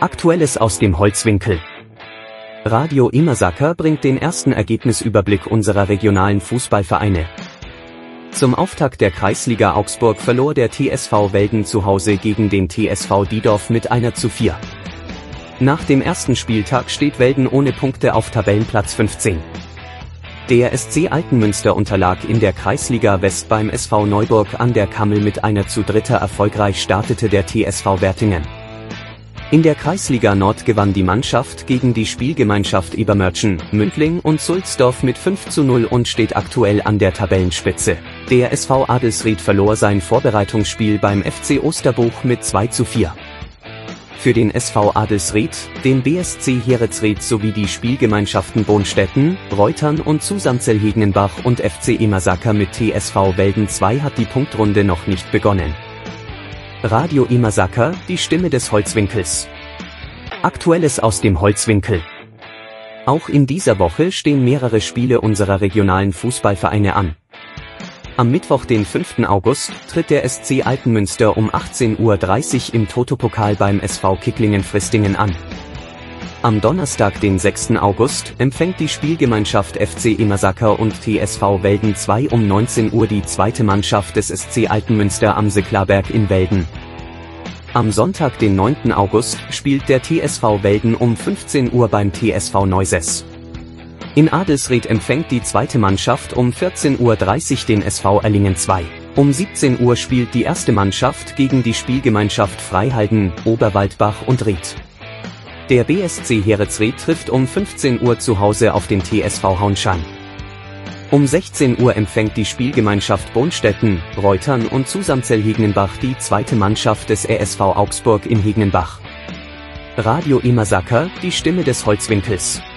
Aktuelles aus dem Holzwinkel. Radio Imasaker bringt den ersten Ergebnisüberblick unserer regionalen Fußballvereine. Zum Auftakt der Kreisliga Augsburg verlor der TSV Velden zu Hause gegen den TSV Diedorf mit 1:4. Nach dem ersten Spieltag steht Velden ohne Punkte auf Tabellenplatz 15. Der SC Altenmünster unterlag in der Kreisliga West beim SV Neuburg an der Kammel mit 1:3. Erfolgreich startete der TSV Wertingen. In der Kreisliga Nord gewann die Mannschaft gegen die Spielgemeinschaft Ebermörtchen, Mündling und Sulzdorf mit 5:0 und steht aktuell an der Tabellenspitze. Der SV Adelsried verlor sein Vorbereitungsspiel beim FC Osterbuch mit 2:4. Für den SV Adelsried, den BSC Heeritzried sowie die Spielgemeinschaften Bonstetten, Reutern und Zusamzelhegenenbach und FC Imasaker mit TSV Velden 2 hat die Punktrunde noch nicht begonnen. Radio Imasaker, die Stimme des Holzwinkels. Aktuelles aus dem Holzwinkel. Auch in dieser Woche stehen mehrere Spiele unserer regionalen Fußballvereine an. Am Mittwoch, den 5. August, tritt der SC Altenmünster um 18:30 Uhr im Toto-Pokal beim SV Kicklingen-Fristingen an. Am Donnerstag, den 6. August, empfängt die Spielgemeinschaft FC Imasaker und TSV Velden 2 um 19 Uhr die zweite Mannschaft des SC Altenmünster am Sicklarberg in Velden. Am Sonntag, den 9. August, spielt der TSV Velden um 15 Uhr beim TSV Neuses. In Adelsried empfängt die zweite Mannschaft um 14:30 Uhr den SV Erlingen 2. Um 17 Uhr spielt die erste Mannschaft gegen die Spielgemeinschaft Freihalden, Oberwaldbach und Ried. Der BSC Heeritzried trifft um 15 Uhr zu Hause auf den TSV Hauenstein. Um 16 Uhr empfängt die Spielgemeinschaft Bonstetten, Reutern und Zusamzelhegenenbach die zweite Mannschaft des RSV Augsburg in Hegenenbach. Radio Imasaker, die Stimme des Holzwinkels.